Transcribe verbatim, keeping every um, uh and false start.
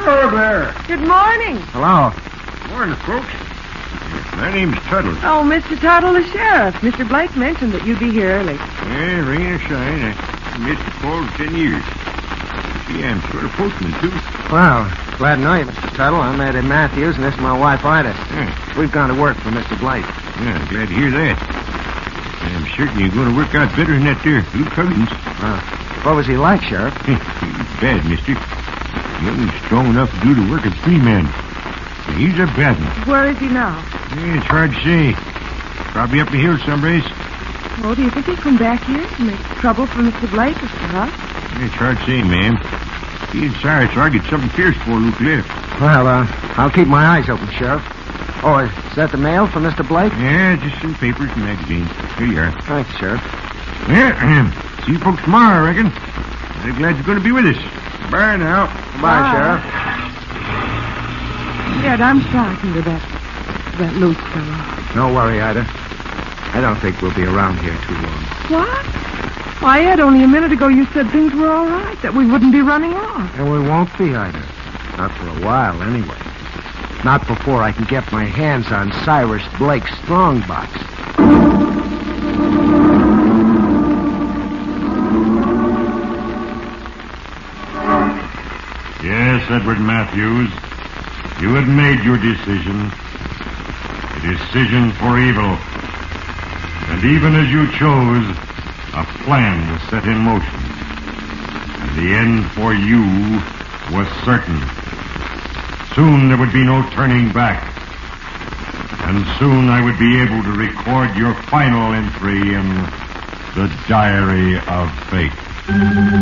Hello there. Good morning. Hello. Morning, folks. My name's Tuttle. Oh, Mister Tuttle, the sheriff. Mister Blake mentioned that you'd be here early. Yeah, rain or shine, I missed the call in ten years. See, I'm sort of postman, too. Well, glad to know you, Mister Tuttle. I'm Eddie Matthews, and this is my wife, Ida. Yeah. We've gone to work for Mister Blake. Yeah, I'm glad to hear that. I'm certain you're going to work out better than that there Luke Huggins. Uh, what was he like, Sheriff? He's bad, mister. Young and strong enough to do the work of three men. He's a bad one. Where is he now? Yeah, it's hard to say. Probably up the hill someplace. Oh, do you think he'll come back here to make trouble for Mister Blake or for us? It's hard to say, ma'am. He's sorry, so I get something fierce for Luke left. Well, uh, I'll keep my eyes open, Sheriff. Oh, is that the mail for Mister Blake? Yeah, just some papers and magazines. Here you are. Thanks, Sheriff. Yeah, see you folks tomorrow, I reckon. I'm glad you're going to be with us. Bye now. Goodbye, Bye. Sheriff. Ed, I'm sorry to that, that Luke fellow. Don't worry, Ida. I don't think we'll be around here too long. What? Why, Ed, only a minute ago you said things were all right, that we wouldn't be running off. And we won't be, Ida. Not for a while, anyway. Not before I can get my hands on Cyrus Blake's strongbox. Yes, Edward Matthews. You had made your decision. A decision for evil. And even as you chose, a plan was set in motion. And the end for you was certain. Soon there would be no turning back. And soon I would be able to record your final entry in the Diary of Fate.